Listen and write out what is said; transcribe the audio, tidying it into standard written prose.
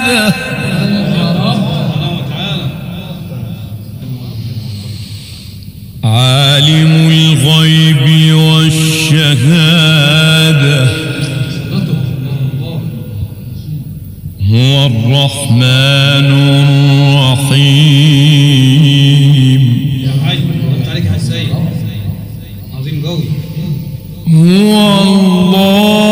عالم الغيب والشهادة هو الرحمن الرحيم. يا حاج رد عليك يا سيد عظيم قوي. هو الله